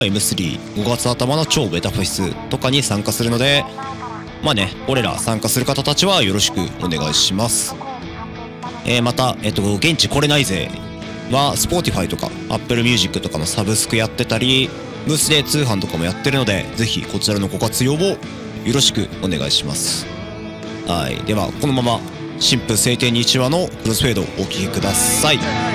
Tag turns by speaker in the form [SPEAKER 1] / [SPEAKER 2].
[SPEAKER 1] M3、5月頭の超ベタフェスとかに参加するので、まあね、俺ら参加する方たちはよろしくお願いします。また、現地来れないぜは Spotify とか Apple Music とかのサブスクやってたり、ブースで通販とかもやってるので、ぜひこちらのご活用をよろしくお願いします。はい、ではこのまま新婦晴天に1話のクロスフェードをお聴きください。